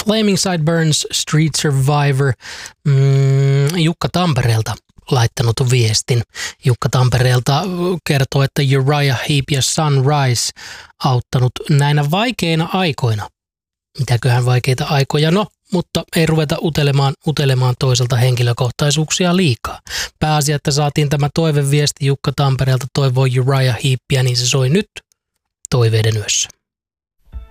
Flaming Sideburns, Street Survivor, Jukka Tampereelta laittanut viestin. Jukka Tampereelta kertoo, että Uriah Heep ja Sunrise auttanut näinä vaikeina aikoina. Mitäköhän vaikeita aikoja? No, mutta ei ruveta utelemaan toiselta henkilökohtaisuuksia liikaa. Pääasia, että saatiin tämä toiveviesti Jukka Tampereelta toivoo Uriah Heepia, niin se soi nyt Toiveiden yössä.